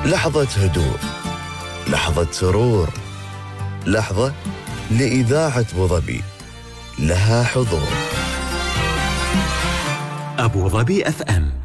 لحظة هدوء، لحظة سرور، لحظة لإذاعة أبوظبي لها حضور. أبوظبي FM.